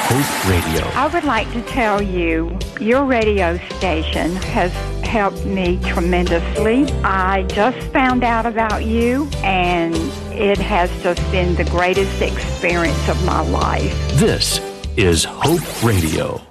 Hope Radio. I would like to tell you, your radio station has helped me tremendously. I just found out about you, and it has just been the greatest experience of my life. This is Hope Radio.